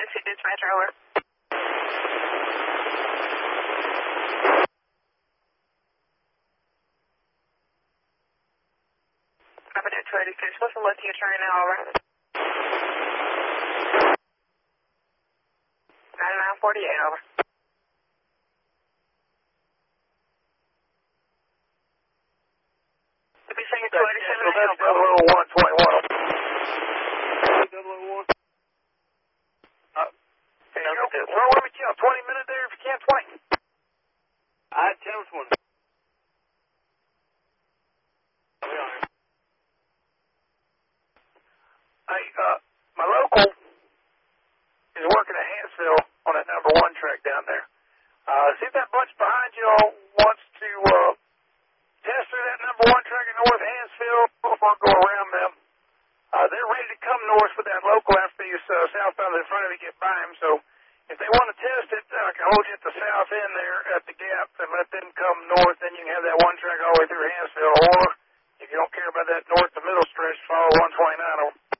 Tennessee dispatcher, over. Avenue 286, what's the left U-turn now, over? 9948, over. To be saying 287 that's now, 00121. 001. Well, let me count. 20 minutes there if you can, 20. I tell us one. Hey, my local is working at Hansville on that number 1 track down there. See if that bunch behind you all wants to test through that number 1 track at North Hansville before I go around them. They're ready to come north with that local after these southbound in front of you get by them. So if they want to test it, I can hold you at the south end there at the gap and let them come north. Then you can have that 1 track all the way through Hansville. Or if you don't care about that north to middle stretch, follow 129 over.